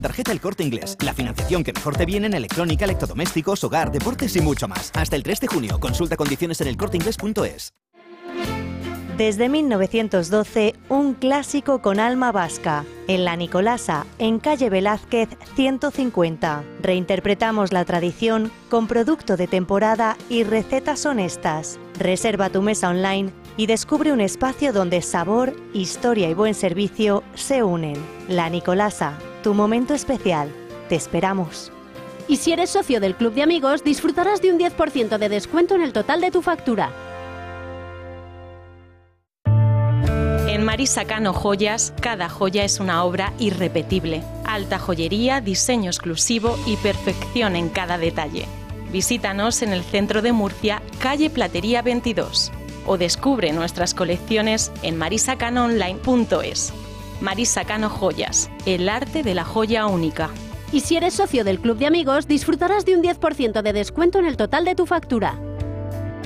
Tarjeta El Corte Inglés, la financiación que mejor te viene en electrónica, electrodomésticos, hogar, deportes y mucho más. Hasta el 3 de junio, consulta condiciones en elcorteinglés.es. Desde 1912, un clásico con alma vasca. En La Nicolasa, en calle Velázquez 150. Reinterpretamos la tradición con producto de temporada y recetas honestas. Reserva tu mesa online y descubre un espacio donde sabor, historia y buen servicio se unen. La Nicolasa, tu momento especial. Te esperamos. Y si eres socio del Club de Amigos, disfrutarás de un 10% de descuento en el total de tu factura. En Marisa Cano Joyas, cada joya es una obra irrepetible. Alta joyería, diseño exclusivo y perfección en cada detalle. Visítanos en el centro de Murcia, calle Platería 22. O descubre nuestras colecciones en marisacanoonline.es. Marisa Cano Joyas, el arte de la joya única. Y si eres socio del Club de Amigos, disfrutarás de un 10% de descuento en el total de tu factura.